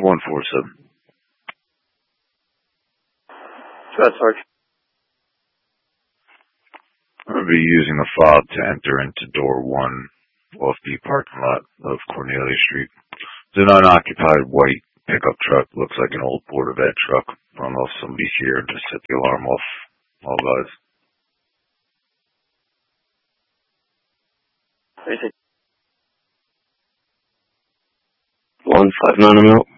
147. Sarge. I'll be using a fob to enter into door 1 off the parking lot of Cornelia Street. It's an unoccupied white pickup truck. Looks like an old Portervet truck. I don't know if somebody's here to set the alarm off. All guys. 159, I'm out.